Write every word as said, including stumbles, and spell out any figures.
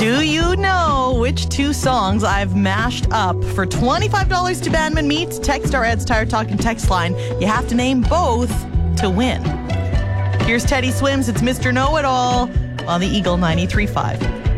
Do you know which two songs I've mashed up? For twenty-five dollars to Bandman Meats, text our Ed's Tire Talk and text line. You have to name both to win. Here's Teddy Swims. It's Mister Know-It-All on the Eagle ninety-three point five.